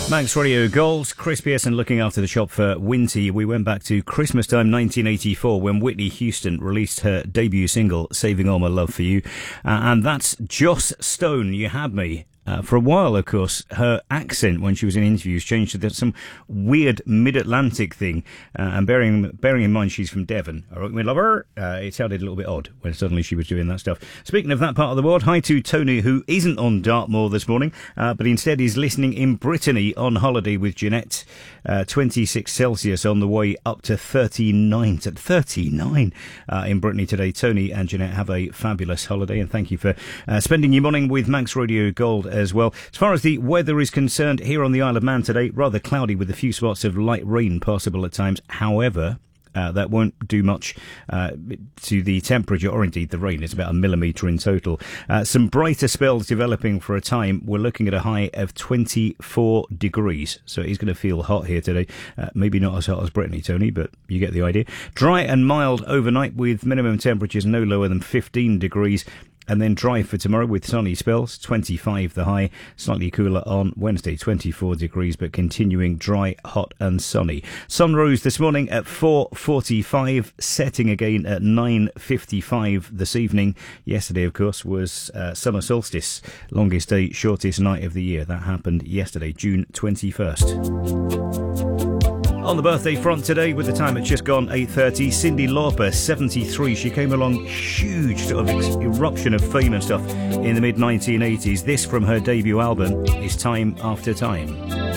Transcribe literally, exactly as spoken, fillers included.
Manx Radio Gold, Chris Pearson looking after the shop for Winty. We went back to Christmas time nineteen eighty-four when Whitney Houston released her debut single, Saving All My Love For You. Uh, and that's Joss Stone, You Had Me. Uh, for a while, of course, her accent when she was in interviews changed to some weird mid-Atlantic thing. Uh, and bearing bearing in mind she's from Devon, all right, we love her, uh, it sounded a little bit odd when suddenly she was doing that stuff. Speaking of that part of the world, hi to Tony, who isn't on Dartmoor this morning, uh, but instead is listening in Brittany on holiday with Jeanette. Uh, twenty-six Celsius on the way up to thirty-nine. To thirty-nine uh, in Brittany today. Tony and Jeanette have a fabulous holiday, and thank you for uh, spending your morning with Manx Radio Gold as well. As far as the weather is concerned, here on the Isle of Man today, rather cloudy with a few spots of light rain possible at times. However, Uh, that won't do much uh, to the temperature, or indeed the rain. It's about a millimetre in total. Uh, some brighter spells developing for a time. We're looking at a high of twenty-four degrees, so it is going to feel hot here today. Uh, maybe not as hot as Brittany, Tony, but you get the idea. Dry and mild overnight with minimum temperatures no lower than fifteen degrees. And then dry for tomorrow with sunny spells, twenty-five the high, slightly cooler on Wednesday, twenty-four degrees, but continuing dry, hot and sunny. Sun rose this morning at four forty-five, setting again at nine fifty-five this evening. Yesterday, of course, was uh, summer solstice, longest day, shortest night of the year. That happened yesterday, June twenty-first. On the birthday front today, with the time it's just gone eight thirty, Cyndi Lauper, seventy-three. She came along, huge sort of ex- eruption of fame and stuff in the mid nineteen eighties. This from her debut album is Time After Time.